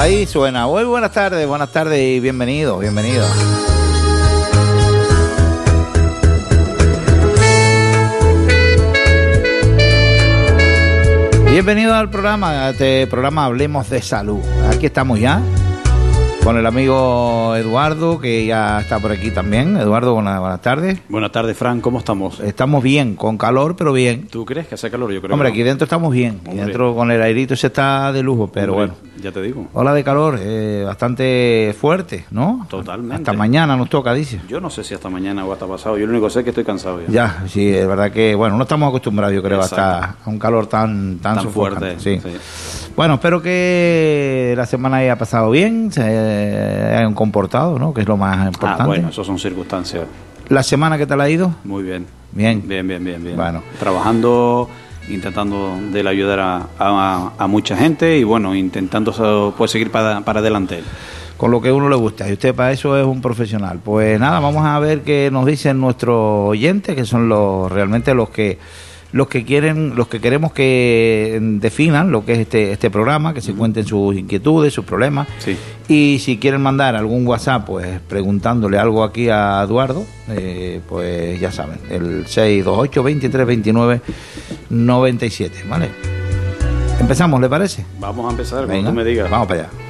Ahí suena. Muy buenas tardes y bienvenido. Bienvenido al programa, este programa Hablemos de Salud. Aquí estamos ya con el amigo Eduardo, que ya está por aquí también. Eduardo, buenas tardes. Buenas tardes, Fran, ¿cómo estamos? Estamos bien, con calor, pero bien. ¿Tú crees que hace calor? Yo creo. Hombre, que no. aquí dentro estamos bien. Aquí dentro con el airito se está de lujo, pero Hombre, bueno. Ya te digo. Ola de calor, bastante fuerte, ¿no? Totalmente. Hasta mañana nos toca, dice. Yo no sé si hasta mañana o hasta pasado. Yo lo único que sé es que estoy cansado ya. Ya, sí, es verdad que, bueno, no estamos acostumbrados, yo creo, hasta a un calor tan fuerte. Sí. Bueno, espero que la semana haya pasado bien, se hayan comportado, ¿no? Que es lo más importante. Bueno, eso son circunstancias. ¿La semana qué tal ha ido? Muy bien. Bien. Bien. Bueno. Trabajando, intentando de ayudar a mucha gente y bueno, intentando pues seguir para adelante. Con lo que a uno le gusta, y usted para eso es un profesional. Pues nada, vamos a ver qué nos dicen nuestros oyentes, que son realmente los que queremos que definan lo que es este programa, que se cuenten sus inquietudes, sus problemas. Sí. Y si quieren mandar algún WhatsApp, pues preguntándole algo aquí a Eduardo, pues ya saben, el 628 23 29 97, ¿vale? Empezamos, ¿le parece? Vamos a empezar, Venga, como tú me digas. Vamos para allá.